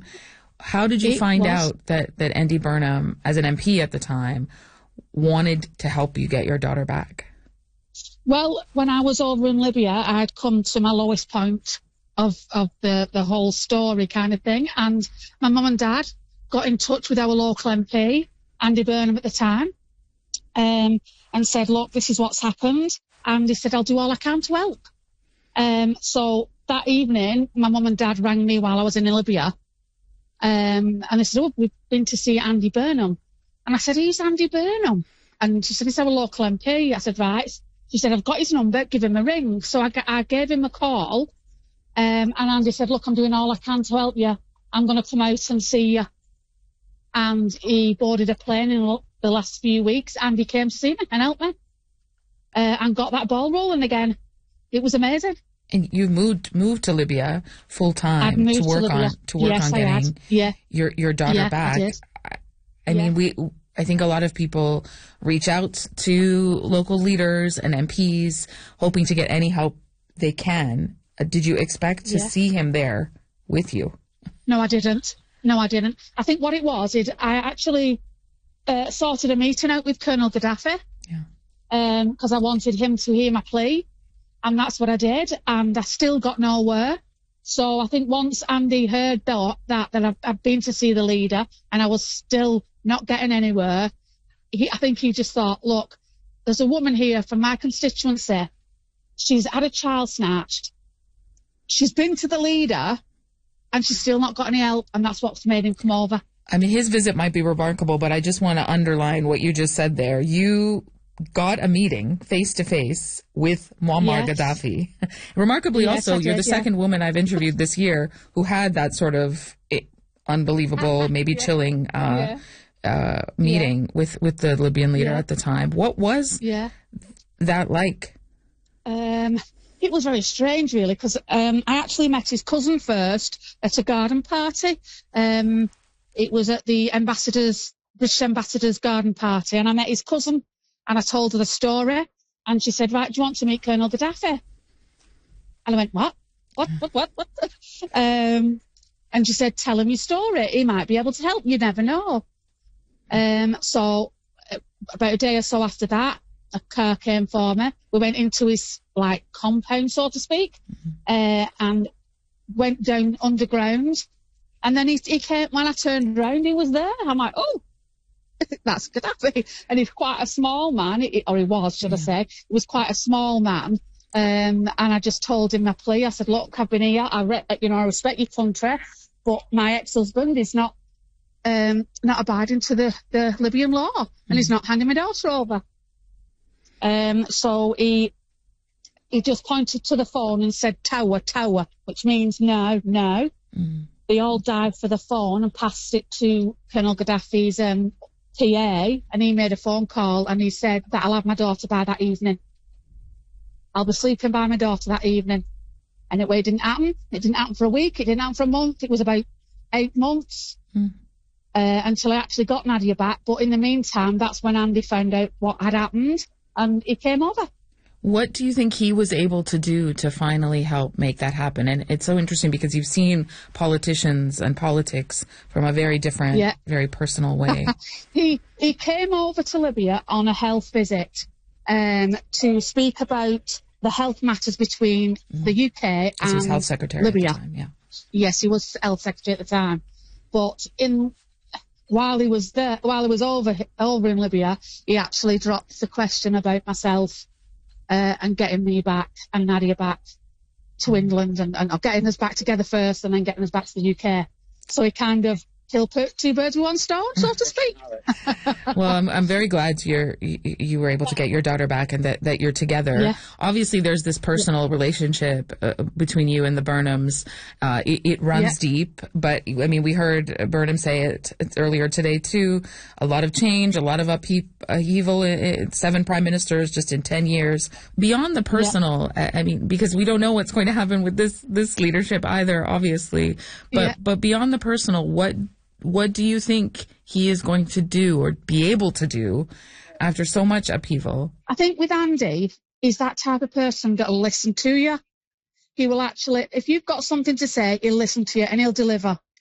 time. How did you find out that Andy Burnham, as an MP at the time, wanted to help you get your daughter back? Well, when I was over in Libya, I'd come to my lowest point of the whole story kind of thing. And my mum and dad got in touch with our local MP, Andy Burnham at the time, and said, look, this is what's happened. And he said, I'll do all I can to help. So that evening, my mum and dad rang me while I was in Libya. And they said, oh, we've been to see Andy Burnham. And I said, who's Andy Burnham? And she said, he's our local MP. I said, right. She said, I've got his number, give him a ring. So I gave him a call. And Andy said, look, I'm doing all I can to help you. I'm going to come out and see you. And he boarded a plane in the last few weeks. And he came to see me and help me. And got that ball rolling again. It was amazing. And you've moved to Libya full time to work on getting your daughter back. I mean, I think a lot of people reach out to local leaders and MPs hoping to get any help they can. Did you expect to see him there with you? No, I didn't. I think what it was is I actually sorted a meeting out with Colonel Gaddafi because I wanted him to hear my plea. And that's what I did, and I still got nowhere. So I think once Andy heard that I'd been to see the leader and I was still not getting anywhere, I think he just thought, look, there's a woman here from my constituency. She's had a child snatched. She's been to the leader, and she's still not got any help, and that's what's made him come over. I mean, his visit might be remarkable, but I just want to underline what you just said there. You got a meeting face-to-face with Muammar Gaddafi. Remarkably, also, you're the second woman I've interviewed this year who had that sort of unbelievable, maybe chilling meeting with the Libyan leader at the time. What was that like? It was very strange, really, because I actually met his cousin first at a garden party. It was at the British ambassador's garden party, and I met his cousin. And I told her the story, and she said, right, do you want to meet Colonel Gaddafi? And I went, what? And she said, tell him your story. He might be able to help. You never know. So about a day or so after that, a car came for me. We went into his, compound, so to speak, and went down underground. And then he came, when I turned around, he was there. I'm like, oh. That's Gaddafi. And he's quite a small man, or he was, should I say. He was quite a small man. And I just told him my plea. I said, look, I've been here. I respect your country, but my ex-husband is not abiding to the Libyan law, and he's not handing my daughter over. So he just pointed to the phone and said, tower, which means no. They all dived for the phone and passed it to Colonel Gaddafi's PA, and he made a phone call and he said that I'll have my daughter by that evening. I'll be sleeping by my daughter that evening. And it didn't happen. It didn't happen for a week. It didn't happen for a month. It was about 8 months until I actually got Nadia back. But in the meantime, that's when Andy found out what had happened and he came over. What do you think he was able to do to finally help make that happen? And it's so interesting because you've seen politicians and politics from a very different, very personal way. He came over to Libya on a health visit to speak about the health matters between the UK and he was health secretary Libya. At the time, Yes, he was health secretary at the time. But while he was over in Libya, he actually dropped the question about myself. And getting me back and Nadia back to England and getting us back together first and then getting us back to the UK. So he kind of killed two birds with one stone, so to speak. Well, I'm very glad you were able to get your daughter back and that you're together. Yeah. Obviously, there's this personal relationship between you and the Burnhams. It runs deep, but I mean, we heard Burnham say it earlier today too. A lot of change, a lot of upheaval. 7 prime ministers just in 10 years. Beyond the personal, I mean, because we don't know what's going to happen with this leadership either, obviously. But beyond the personal, what do you think he is going to do or be able to do after so much upheaval? I think with Andy, he's that type of person that'll listen to you. He will actually, if you've got something to say, he'll listen to you and he'll deliver.